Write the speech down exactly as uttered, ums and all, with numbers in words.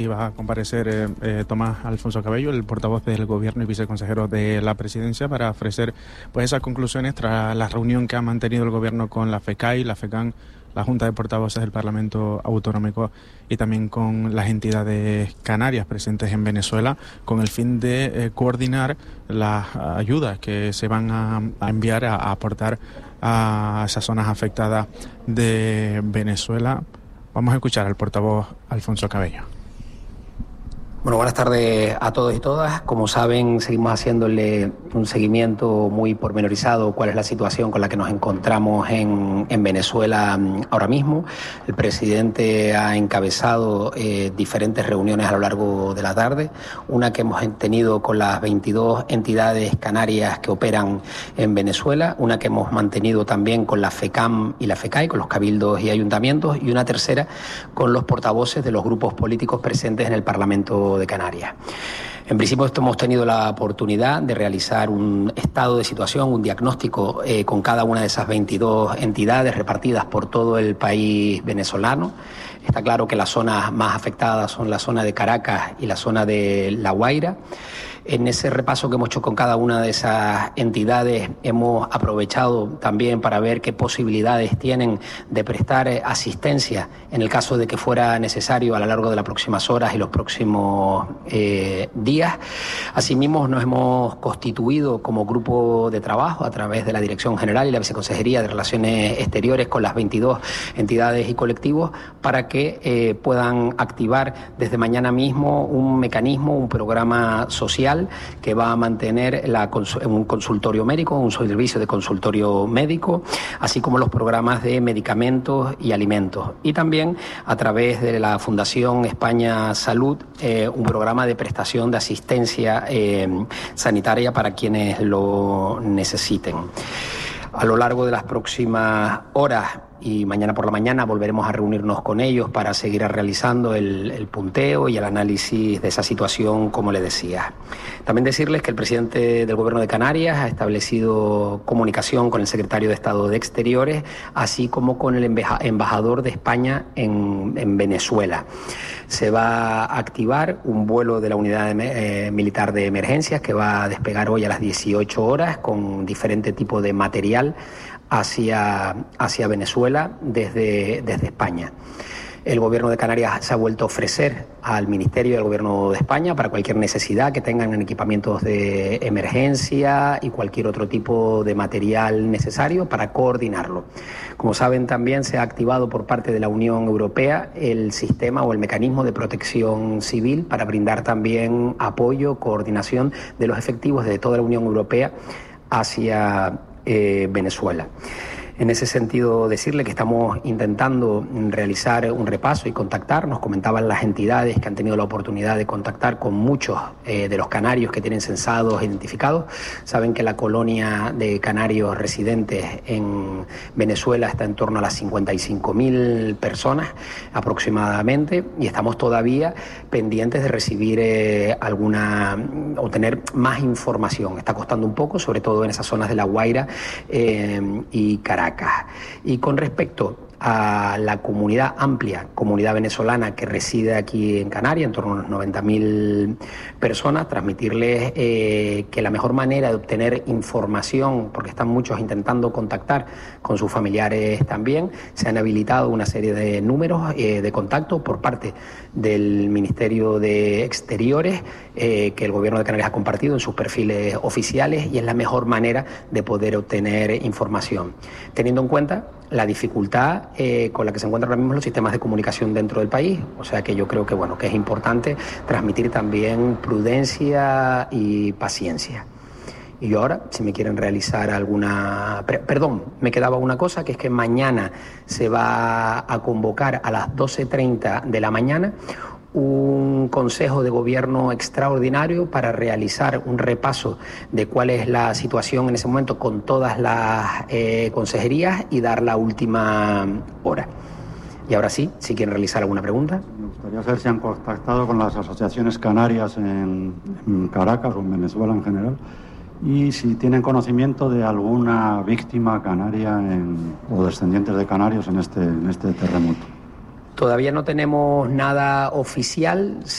Iba a comparecer eh, eh, Tomás Alfonso Cabello, el portavoz del Gobierno y viceconsejero de la Presidencia, para ofrecer pues esas conclusiones tras la reunión que ha mantenido el Gobierno con la FECAI, la FECAN, la Junta de Portavoces del Parlamento Autonómico y también con las entidades canarias presentes en Venezuela, con el fin de eh, coordinar las ayudas que se van a, a enviar, a, a aportar a esas zonas afectadas de Venezuela. Vamos a escuchar al portavoz Alfonso Cabello. Bueno, buenas tardes a todos y todas. Como saben, seguimos haciéndole un seguimiento muy pormenorizado cuál es la situación con la que nos encontramos en, en Venezuela ahora mismo. El presidente ha encabezado eh, diferentes reuniones a lo largo de la tarde, una que hemos tenido con las veintidós entidades canarias que operan en Venezuela, una que hemos mantenido también con la FECAM y la FECAI, con los cabildos y ayuntamientos, y una tercera con los portavoces de los grupos políticos presentes en el Parlamento de Canarias. En principio hemos tenido la oportunidad de realizar un estado de situación, un diagnóstico eh, con cada una de esas veintidós entidades repartidas por todo el país venezolano. Está claro que las zonas más afectadas son la zona de Caracas y la zona de La Guaira. En ese repaso que hemos hecho con cada una de esas entidades hemos aprovechado también para ver qué posibilidades tienen de prestar asistencia en el caso de que fuera necesario a lo largo de las próximas horas y los próximos eh, días. Asimismo, nos hemos constituido como grupo de trabajo a través de la Dirección General y la Viceconsejería de Relaciones Exteriores con las veintidós entidades y colectivos para que eh, puedan activar desde mañana mismo un mecanismo, un programa social que va a mantener la, un consultorio médico, un servicio de consultorio médico, así como los programas de medicamentos y alimentos. Y también a través de la Fundación España Salud, eh, un programa de prestación de asistencia eh, sanitaria para quienes lo necesiten. A lo largo de las próximas horas y mañana por la mañana volveremos a reunirnos con ellos para seguir realizando el, el punteo y el análisis de esa situación, como les decía. También decirles que el presidente del Gobierno de Canarias ha establecido comunicación con el secretario de Estado de Exteriores, así como con el embajador de España en, en Venezuela. Se va a activar un vuelo de la Unidad de, eh, Militar de Emergencias que va a despegar hoy a las dieciocho horas con diferente tipo de material hacia, hacia Venezuela desde, desde España. El Gobierno de Canarias se ha vuelto a ofrecer al Ministerio del Gobierno de España para cualquier necesidad que tengan en equipamientos de emergencia y cualquier otro tipo de material necesario para coordinarlo. Como saben, también se ha activado por parte de la Unión Europea el sistema o el mecanismo de protección civil para brindar también apoyo, coordinación de los efectivos de toda la Unión Europea hacia eh, Venezuela. En ese sentido, decirle que estamos intentando realizar un repaso y contactar. Nos comentaban las entidades que han tenido la oportunidad de contactar con muchos eh, de los canarios que tienen censados e identificados. Saben que la colonia de canarios residentes en Venezuela está en torno a las cincuenta y cinco mil personas aproximadamente, y estamos todavía pendientes de recibir eh, alguna o tener más información. Está costando un poco, sobre todo en esas zonas de La Guaira eh, y Caracas. Y con respecto a la comunidad amplia, comunidad venezolana que reside aquí en Canarias, en torno a unos noventa mil personas, transmitirles eh, que la mejor manera de obtener información, porque están muchos intentando contactar con sus familiares también, se han habilitado una serie de números eh, de contacto por parte del Ministerio de Exteriores eh, que el Gobierno de Canarias ha compartido en sus perfiles oficiales, y es la mejor manera de poder obtener información, teniendo en cuenta la dificultad eh, con la que se encuentran ahora mismo los sistemas de comunicación dentro del país. O sea que yo creo que bueno que es importante transmitir también prudencia y paciencia. Y yo ahora, si me quieren realizar alguna... Perdón, me quedaba una cosa, que es que mañana se va a convocar a las doce treinta de la mañana un Consejo de Gobierno extraordinario para realizar un repaso de cuál es la situación en ese momento con todas las eh, consejerías y dar la última hora. Y ahora sí, si quieren realizar alguna pregunta. Me gustaría saber si han contactado con las asociaciones canarias en, en Caracas o en Venezuela en general, y si tienen conocimiento de alguna víctima canaria en, o descendientes de canarios en este, en este terremoto. Todavía no tenemos nada oficial.